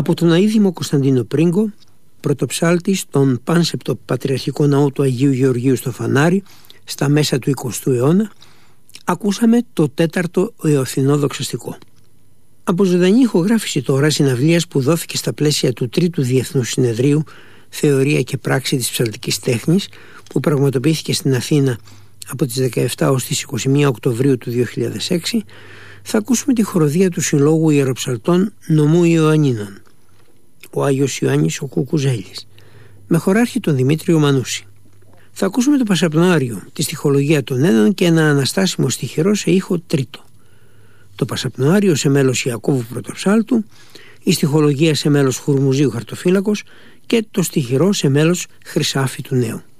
Από τον αείδημο Κωνσταντίνο Πρίγκο, πρωτοψάλτη στον πάνσεπτο Πατριαρχικό Ναό του Αγίου Γεωργίου στο Φανάρι, στα μέσα του 20ου αιώνα, ακούσαμε το 4ο Εωθινό δοξαστικό. Από ζωντανή ηχογράφηση τώρα συναυλίας που δόθηκε στα πλαίσια του 3ου Διεθνούς Συνεδρίου Θεωρία και Πράξη της Ψαλτικής Τέχνης, που πραγματοποιήθηκε στην Αθήνα από τις 17 ως τις 21 Οκτωβρίου του 2006, θα ακούσουμε τη χοροδία του Συλλόγου Ιεροψαλτών Νομού Ιωαννίνων, ο Άγιος Ιωάννης ο Κουκουζέλης, με χωράρχη τον Δημήτριο Μανούση. Θα ακούσουμε το Πασαπνοάριο, τη στιχολογία των Έδων και ένα αναστάσιμο στιχερό σε ήχο τρίτο. Το Πασαπνοάριο σε μέλος Ιακώβου Πρωτοψάλτου, η στιχολογία σε μέλος Χουρμουζίου Χαρτοφύλακος και το στιχερό σε μέλος Χρυσάφη του Νέου.